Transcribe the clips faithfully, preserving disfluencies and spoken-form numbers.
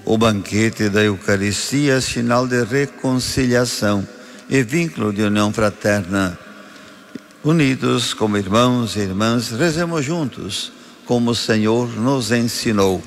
O banquete da Eucaristia, sinal de reconciliação e vínculo de união fraterna. Unidos como irmãos e irmãs, rezemos juntos, como o Senhor nos ensinou.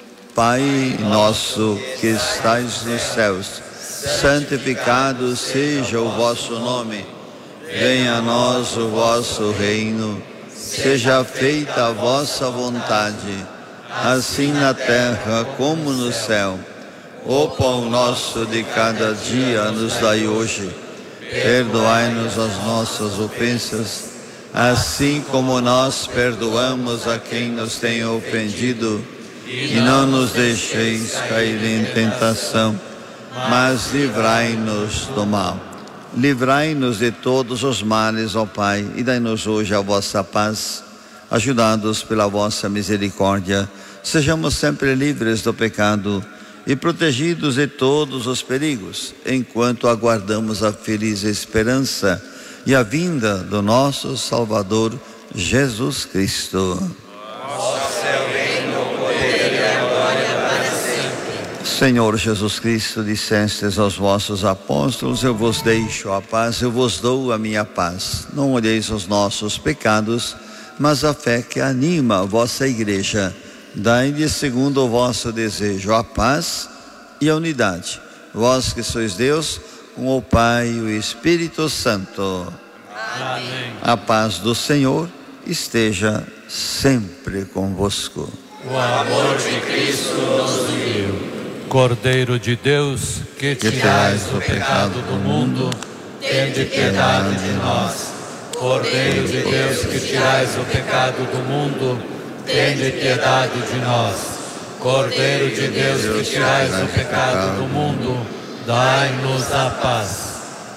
Pai nosso que estais nos céus, santificado seja o vosso nome. Venha a nós o vosso reino. Seja feita a vossa vontade, assim na terra como no céu. O pão nosso de cada dia nos dai hoje. Perdoai-nos as nossas ofensas, assim como nós perdoamos a quem nos tem ofendido. E não nos deixeis cair em tentação, mas livrai-nos do mal. Livrai-nos de todos os males, ó Pai, e dai-nos hoje a vossa paz. Ajudados pela vossa misericórdia, sejamos sempre livres do pecado e protegidos de todos os perigos, enquanto aguardamos a feliz esperança e a vinda do nosso Salvador, Jesus Cristo. Vosso é o reino, o poder e a glória para sempre. Senhor Jesus Cristo, dissestes aos vossos apóstolos: eu vos deixo a paz, eu vos dou a minha paz. Não olheis os nossos pecados, mas a fé que anima a vossa igreja. Dai-lhe segundo o vosso desejo a paz e a unidade. Vós que sois Deus, com o Pai e o Espírito Santo. Amém. A paz do Senhor esteja sempre convosco. O amor de Cristo nos uniu. Cordeiro de Deus, que Que tirais tirais o pecado do mundo, tende piedade de nós. Cordeiro de Deus, que tirais o pecado do mundo, tende piedade de nós. Cordeiro de Deus, que tirais o pecado do mundo, dai-nos a paz.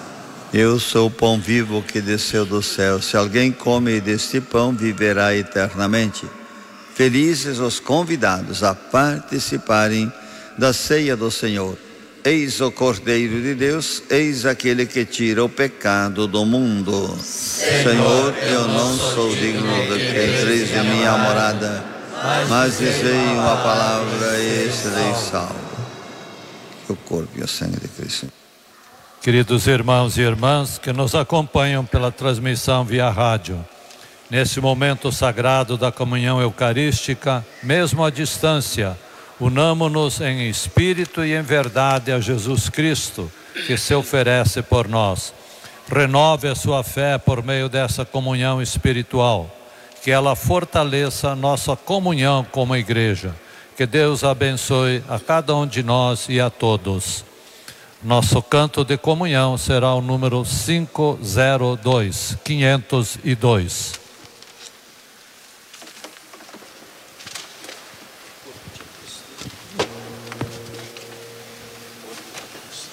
Eu sou o pão vivo que desceu do céu. Se alguém come deste pão, viverá eternamente. Felizes os convidados a participarem da ceia do Senhor. Eis o Cordeiro de Deus, eis aquele que tira o pecado do mundo. Senhor, eu não sou digno de que entreis em minha morada, mas dizei uma palavra e serei salvo. O corpo e o sangue de Cristo. Queridos irmãos e irmãs que nos acompanham pela transmissão via rádio, nesse momento sagrado da comunhão eucarística, mesmo à distância, unamo-nos em espírito e em verdade a Jesus Cristo, que se oferece por nós. Renove a sua fé por meio dessa comunhão espiritual, que ela fortaleça a nossa comunhão como igreja. Que Deus abençoe a cada um de nós e a todos. Nosso canto de comunhão será o número quinhentos e dois, quinhentos e dois.